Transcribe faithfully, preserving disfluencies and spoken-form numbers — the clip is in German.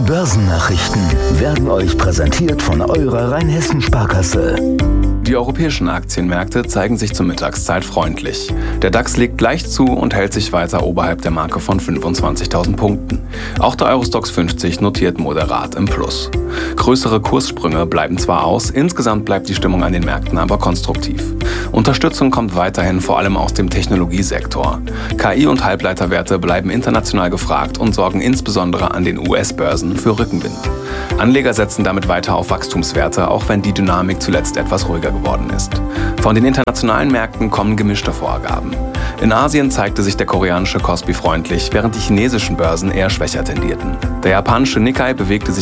Börsennachrichten werden euch präsentiert von eurer Rheinhessen-Sparkasse. Die europäischen Aktienmärkte zeigen sich zur Mittagszeit freundlich. Der DAX legt leicht zu und hält sich weiter oberhalb der Marke von fünfundzwanzigtausend Punkten. Auch der Eurostoxx fünfzig notiert moderat im Plus. Größere Kurssprünge bleiben zwar aus, insgesamt bleibt die Stimmung an den Märkten aber konstruktiv. Unterstützung kommt weiterhin vor allem aus dem Technologiesektor. K I- und Halbleiterwerte bleiben international gefragt und sorgen insbesondere an den U S-Börsen für Rückenwind. Anleger setzen damit weiter auf Wachstumswerte, auch wenn die Dynamik zuletzt etwas ruhiger geworden ist. Von den internationalen Märkten kommen gemischte Vorgaben. In Asien zeigte sich der koreanische Kospi freundlich, während die chinesischen Börsen eher schwächer tendierten. Der japanische Nikkei bewegte sich